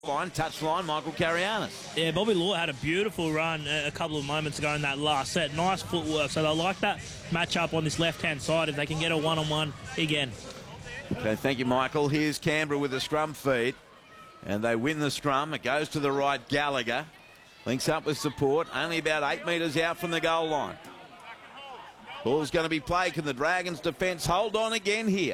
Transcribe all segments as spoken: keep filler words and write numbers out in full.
Line, touch line, Michael Carianis. Yeah, Bobby Law had a beautiful run a couple of moments ago in that last set. Nice footwork. So they'll like that match-up on this left-hand side if they can get a one-on-one again. Okay, thank you, Michael. Here's Canberra with a scrum feed. And they win the scrum. It goes to the right, Gallagher. Links up with support. Only about eight metres out from the goal line. Ball's going to be played. Can the Dragons' defence hold on again here?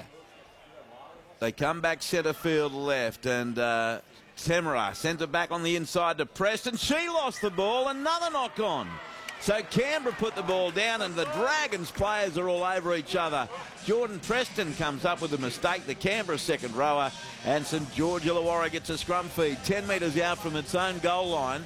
They come back centre field left, and uh, Temera sends it back on the inside to Preston. She lost the ball. Another knock on. So Canberra put the ball down, and the Dragons players are all over each other. Jordan Preston comes up with a mistake, the Canberra second rower, and St George Illawarra gets a scrum feed ten metres out from its own goal line.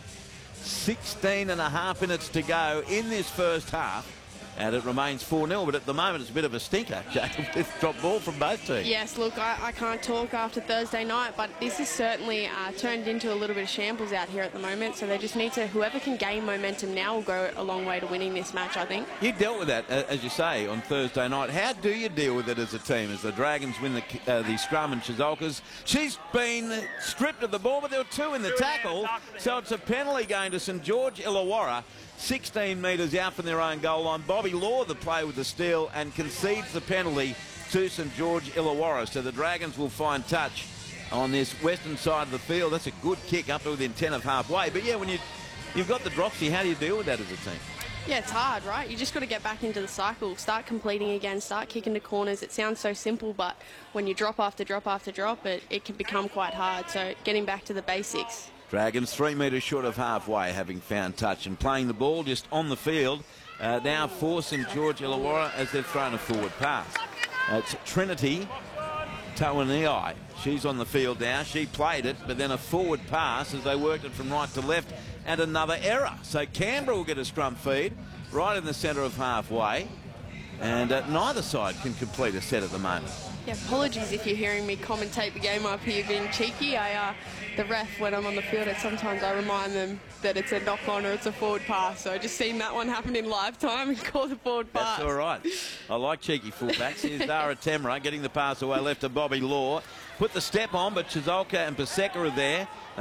sixteen and a half minutes to go in this first half. And it remains four nil, but at the moment it's a bit of a stinker, Jacob. It's dropped ball from both teams. Yes, look, I, I can't talk after Thursday night, but this is certainly uh, turned into a little bit of shambles out here at the moment, so they just need to, whoever can gain momentum now will go a long way to winning this match, I think. You dealt with that, uh, as you say, on Thursday night. How do you deal with it as a team as the Dragons win the, uh, the scrum and Chizolkas? She's been stripped of the ball, but there were two in the tackle, so it's a penalty going to St George Illawarra. sixteen metres out from their own goal line. Bobby Law, the play with the steal, and concedes the penalty to St George Illawarra. So the Dragons will find touch on this western side of the field. That's a good kick up to within ten of halfway. But yeah, when you, you've got the dropsy, how do you deal with that as a team? Yeah, it's hard, right? You just got to get back into the cycle, start completing again, start kicking to corners. It sounds so simple, but when you drop after drop after drop, it, it can become quite hard. So getting back to the basics. Dragons three metres short of halfway, having found touch and playing the ball just on the field. Uh, now for St George Illawarra as they've thrown a forward pass. Uh, it's Trinity Tawaniai. She's on the field now. She played it, but then a forward pass as they worked it from right to left, and another error. So Canberra will get a scrum feed right in the centre of halfway, and uh, neither side can complete a set at the moment. Yeah, apologies if you're hearing me commentate the game up here being cheeky. I, uh, the ref, when I'm on the field, sometimes I remind them that it's a knock-on or it's a forward pass. So I just seen that one happen in live time and call the forward pass. That's all right. I like cheeky fullbacks. Here's Dara Temera getting the pass away left to Bobby Law. Put the step on, but Chizolka and Paseka are there.